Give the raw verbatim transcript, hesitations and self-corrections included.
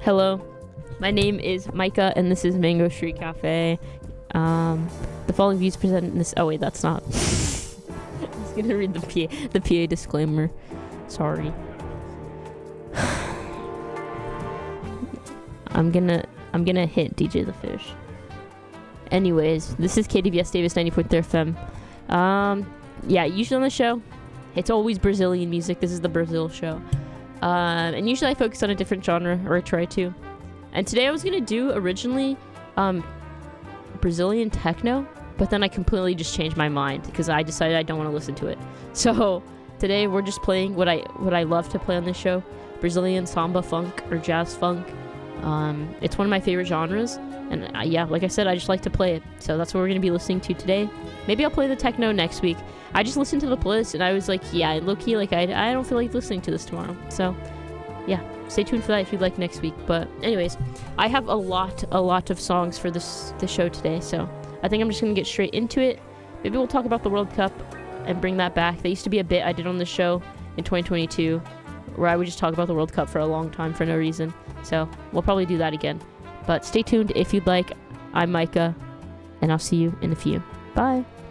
Hello, my name is Micah, and this is Mango Street Cafe. Um, the following views presented in this. Oh wait, that's not. I was gonna read the P A, the P A disclaimer. Sorry. I'm gonna I'm gonna hit D J the Fish. Anyways, this is K D V S Davis ninety point three F M. Um, yeah, usually on the show, it's always Brazilian music. This is the Brazil show. Um, and usually I focus on a different genre, or I try to. And today I was gonna do originally um, Brazilian techno, but then I completely just changed my mind because I decided I don't want to listen to it. So today we're just playing what I what I love to play on this show: Brazilian samba funk or jazz funk. Um, it's one of my favorite genres, and uh, yeah, like I said, I just like to play it. So that's what we're gonna be listening to today. Maybe I'll play the techno next week. I just listened to the playlist and I was like, yeah, low-key, like I, I don't feel like listening to this tomorrow. So yeah, stay tuned for that if you'd like next week. But anyways, I have a lot, a lot of songs for this the show today. So I think I'm just gonna get straight into it. Maybe we'll talk about the World Cup and bring that back. There used to be a bit I did on the show in twenty twenty-two where I would just talk about the World Cup for a long time for no reason. So we'll probably do that again. But stay tuned if you'd like. I'm Micah, and I'll see you in a few. Bye.